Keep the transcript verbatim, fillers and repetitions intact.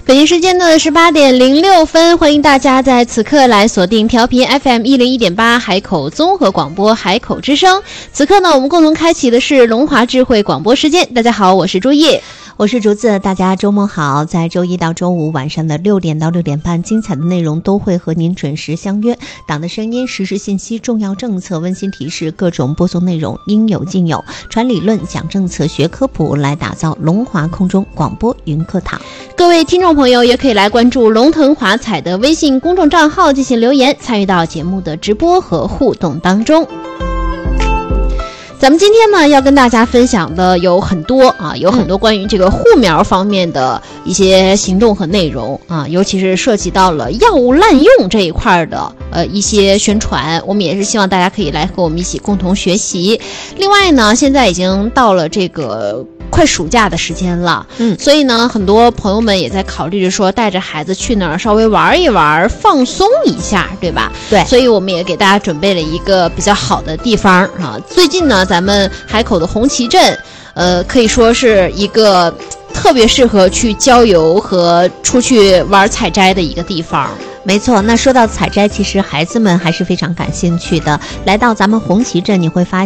北京时间的十八点零六分，欢迎大家在此刻来锁定调频 F M 一零一点八海口综合广播海口之声。此刻呢，我们共同开启的是龙华智慧广播时间。大家好，我是朱叶。 我是竹子，大家周末好。在周一到周五晚上的六点到六点半，精彩的内容都会和您准时相约。党的声音、实时信息、重要政策、温馨提示，各种播送内容应有尽有。传理论、讲政策、学科普，来打造龙华空中广播云课堂。 各位听众朋友也可以来关注龙腾华彩的微信公众账号进行留言，参与到节目的直播和互动当中。咱们今天呢要跟大家分享的有很多啊，有很多关于这个护苗方面的一些行动和内容啊，尤其是涉及到了药物滥用这一块的呃一些宣传，我们也是希望大家可以来和我们一起共同学习。另外呢，现在已经到了这个快暑假的时间了，嗯，所以呢，很多朋友们也在考虑着说，带着孩子去那儿稍微玩一玩，放松一下，对吧？ 对， 所以我们也给大家准备了一个比较好的地方啊。最近呢，咱们海口的红旗镇，呃，可以说是一个特别适合去郊游和出去玩采摘的一个地方。 没错，那说到采摘，其实孩子们还是非常感兴趣的。来到咱们红旗镇，你会发